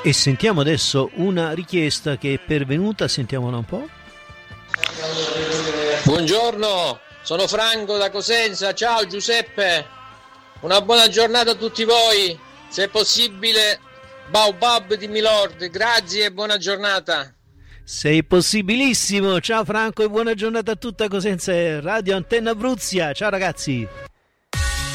E sentiamo adesso una richiesta che è pervenuta, sentiamola un po'. Buongiorno, sono Franco da Cosenza, ciao Giuseppe, una buona giornata a tutti voi, se possibile Baobab di Milord, grazie e buona giornata. Sei possibilissimo, ciao Franco e buona giornata a tutta Cosenza Radio Antenna Abruzia, ciao ragazzi.